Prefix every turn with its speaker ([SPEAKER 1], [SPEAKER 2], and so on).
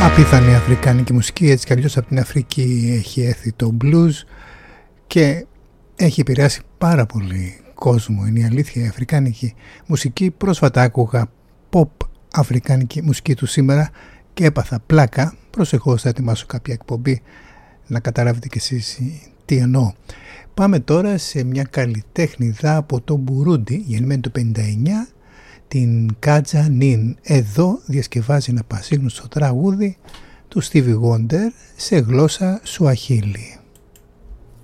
[SPEAKER 1] Απίθανη αφρικάνικη μουσική, έτσι κι αλλιώς από την Αφρική έχει έρθει το blues και έχει επηρεάσει πάρα πολύ κόσμο, είναι η αλήθεια. Η αφρικάνικη μουσική, πρόσφατα άκουγα pop αφρικάνικη μουσική του σήμερα και έπαθα πλάκα. Προσεχώς θα ετοιμάσω κάποια εκπομπή να καταλάβετε κι εσείς τι εννοώ. Πάμε τώρα σε μια καλλιτέχνηδα από το Μπουρούντι, γεννημένη το 59, την Κάτζα Νιν. Εδώ διασκευάζει ένα πασίγνωστο τραγούδι του Stevie Wonder σε γλώσσα Σουαχίλι.